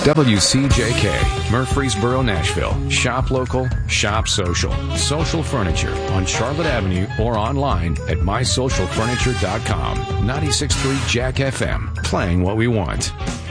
WCJK, Murfreesboro, Nashville. Shop local, shop social. Social Furniture on Charlotte Avenue or online at mysocialfurniture.com. 96.3 Jack FM, playing what we want.